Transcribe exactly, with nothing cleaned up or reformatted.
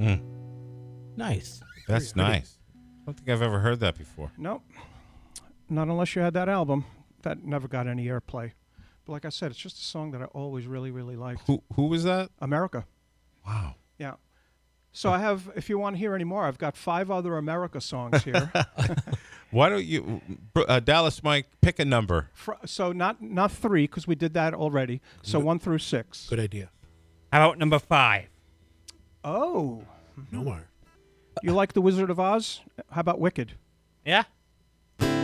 Mm. Nice. That's Pretty- nice. I don't think I've ever heard that before. Nope. Not unless you had that album. That never got any airplay. But like I said, it's just a song that I always really, really liked. Who who was that? America. Wow. Yeah. So I have, if you want to hear any more, I've got five other America songs here. Why don't you, uh, Dallas Mike, pick a number? Fr- so not not three, because we did that already. So one through six. Good idea. How about number five? Oh. No more. You like The Wizard of Oz? How about Wicked? Yeah?